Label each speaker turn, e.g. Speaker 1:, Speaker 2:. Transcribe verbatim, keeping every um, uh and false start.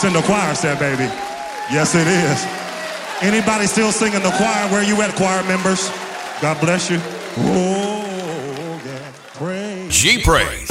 Speaker 1: It's in the choir set, baby. Yes, it is. Anybody still singing the choir? Where you at, choir members? God bless you. Oh, yeah. Praise.
Speaker 2: G-Praise.